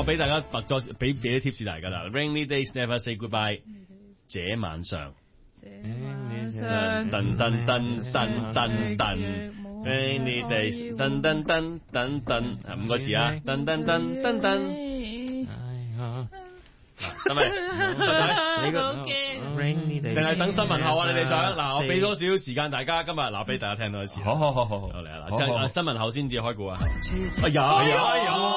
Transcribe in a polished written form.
俾大家俾啲 tips 大家啦。Rainy days never say goodbye。這晚上，噔噔噔噔噔噔 ，Rainy days，噔噔噔噔噔，5個字啊，噔噔噔噔噔。得咪？你個 Rainy days，定係等新聞後啊？你哋想嗱？我俾多少少時間大家，今日嗱俾大家聽到一次。好嚟啦！即係新聞後先至開估啊！哎呀！